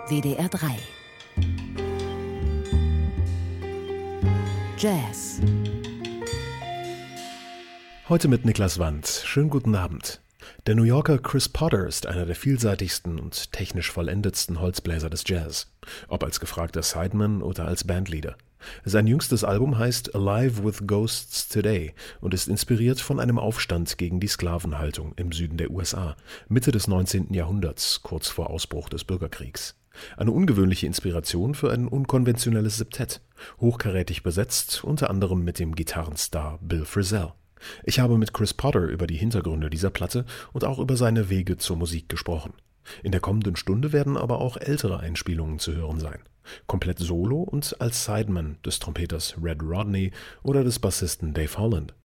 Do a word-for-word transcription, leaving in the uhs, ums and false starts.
W D R drei. Jazz. Heute mit Niklas Wandt. Schönen guten Abend. Der New Yorker Chris Potter ist einer der vielseitigsten und technisch vollendetsten Holzbläser des Jazz, ob als gefragter Sideman oder als Bandleader. Sein jüngstes Album heißt Alive with Ghosts Today und ist inspiriert von einem Aufstand gegen die Sklavenhaltung im Süden der U S A, Mitte des neunzehnten Jahrhunderts, kurz vor Ausbruch des Bürgerkriegs. Eine ungewöhnliche Inspiration für ein unkonventionelles Septett, hochkarätig besetzt, unter anderem mit dem Gitarrenstar Bill Frisell. Ich habe mit Chris Potter über die Hintergründe dieser Platte und auch über seine Wege zur Musik gesprochen. In der kommenden Stunde werden aber auch ältere Einspielungen zu hören sein. Komplett solo und als Sideman des Trompeters Red Rodney oder des Bassisten Dave Holland.